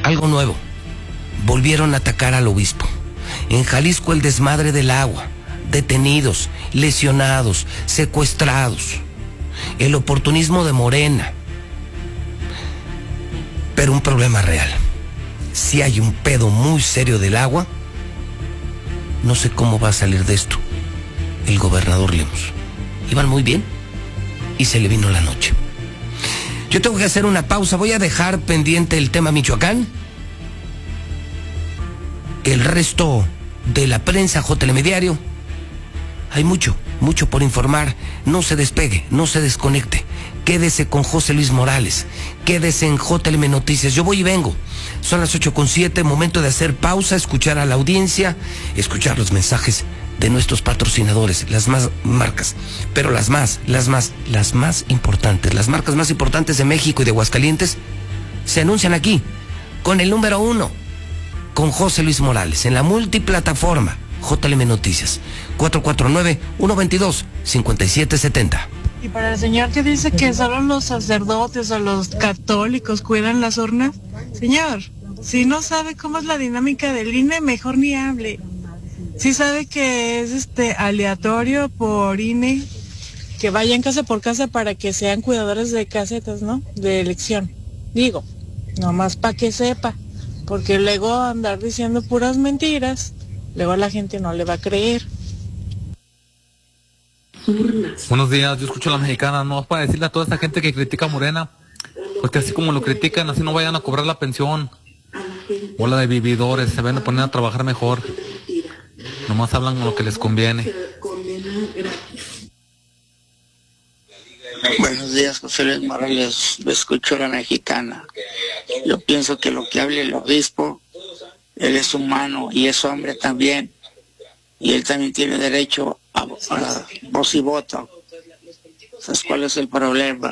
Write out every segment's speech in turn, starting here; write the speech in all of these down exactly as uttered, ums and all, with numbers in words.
Algo nuevo. Volvieron a atacar al obispo. En Jalisco el desmadre del agua. Detenidos, lesionados, secuestrados. El oportunismo de Morena. Pero un problema real. Si hay un pedo muy serio del agua, no sé cómo va a salir de esto el gobernador Lemus. Iban muy bien y se le vino la noche. Yo tengo que hacer una pausa. Voy a dejar pendiente el tema Michoacán. El resto de la prensa, J L M Diario. Hay mucho, mucho por informar. No se despegue, no se desconecte. Quédese con José Luis Morales. Quédese en J L M Noticias. Yo voy y vengo. Son las ocho con siete, momento de hacer pausa, escuchar a la audiencia, escuchar los mensajes de nuestros patrocinadores, las más marcas, pero las más, las más, las más importantes, las marcas más importantes de México y de Aguascalientes se anuncian aquí, con el número uno, con José Luis Morales, en la multiplataforma J L M Noticias, cuatro cuatro nueve, uno dos dos, cinco siete siete cero. Y para el señor que dice que solo los sacerdotes o los católicos cuidan las urnas, señor, si no sabe cómo es la dinámica del I N E, mejor ni hable. Si sabe que es este aleatorio por I N E, que vayan casa por casa para que sean cuidadores de casetas, ¿no? De elección. Digo, nomás para que sepa, porque luego andar diciendo puras mentiras, luego a la gente no le va a creer. Buenos días, yo escucho a la mexicana, no es para decirle a toda esta gente que critica a Morena, porque así como lo critican, así no vayan a cobrar la pensión. Bola de vividores, se van a poner a trabajar mejor. Nomás hablan lo que les conviene. Buenos días, José Luis Morales, lo escucho a la mexicana. Yo pienso que lo que hable el obispo, él es humano y es hombre también. Y él también tiene derecho a, a voz y voto. ¿Sabes cuál es el problema?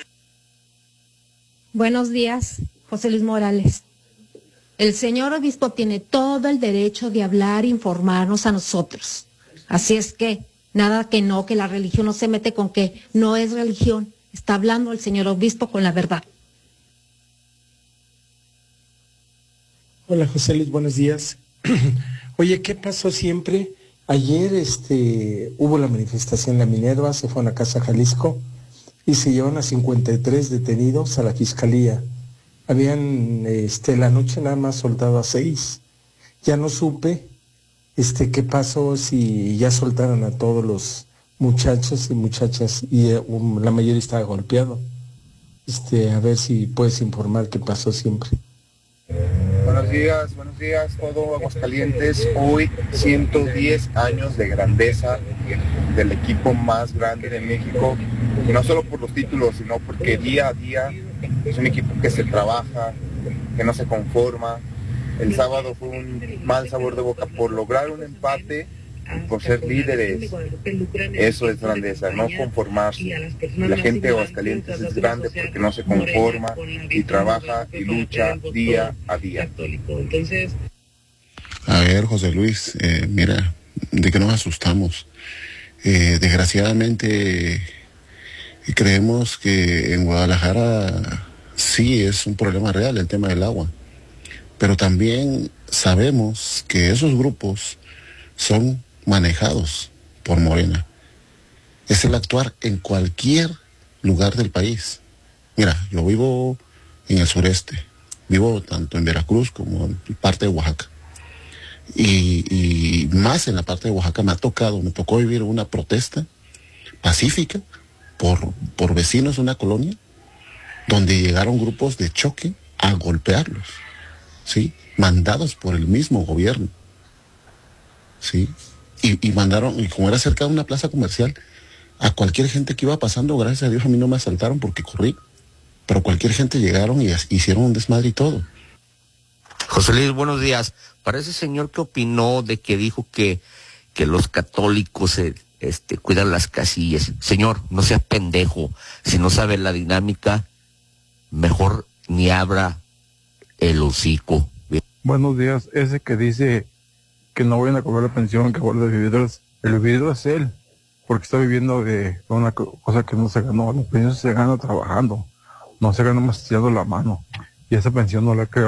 Buenos días, José Luis Morales. El señor obispo tiene todo el derecho de hablar e informarnos a nosotros. Así es que, nada que no, que la religión no se mete con que no es religión. Está hablando el señor obispo con la verdad. Hola, José Luis, buenos días. Oye, ¿qué pasó siempre? Ayer este, hubo la manifestación en la Minerva, se fue a la Casa Jalisco y se llevaron a cincuenta y tres detenidos a la fiscalía. Habían este, la noche nada más soltado a seis. Ya no supe este, qué pasó, si ya soltaron a todos los muchachos y muchachas y um, la mayoría estaba golpeado. Este, a ver si puedes informar qué pasó siempre. Buenos días, buenos días, todo Aguascalientes. Hoy ciento diez años de grandeza del equipo más grande de México, y no solo por los títulos, sino porque día a día es un equipo que se trabaja, que no se conforma. El sábado fue un mal sabor de boca por lograr un empate, por ser líderes. Eso es grandeza, no conformarse. La gente de Aguascalientes es grande porque no se conforma y trabaja y lucha día a día. A ver, José Luis, eh, mira, de que nos asustamos. Eh, desgraciadamente creemos que en Guadalajara sí es un problema real el tema del agua, pero también sabemos que esos grupos son manejados por Morena. Es el actuar en cualquier lugar del país. Mira, yo vivo en el sureste, vivo tanto en Veracruz como en parte de Oaxaca. Y, y más en la parte de Oaxaca me ha tocado, me tocó vivir una protesta pacífica por, por vecinos de una colonia, donde llegaron grupos de choque a golpearlos, ¿sí? Mandados por el mismo gobierno, ¿sí? Y, y mandaron, y como era cerca de una plaza comercial, a cualquier gente que iba pasando, gracias a Dios a mí no me asaltaron porque corrí, pero cualquier gente llegaron y hicieron un desmadre y todo. José Luis, buenos días. Para ese señor que opinó de que dijo que, que los católicos eh, este, cuidan las casillas, señor, no seas pendejo. Si no sabe la dinámica, mejor ni abra el hocico. Buenos días. Ese que dice que no vayan a cobrar la pensión, que guarda vividores, el vividor es él, porque está viviendo de una cosa que no se ganó. La pensión se gana trabajando, no se gana más tirando la mano, y esa pensión no la creo.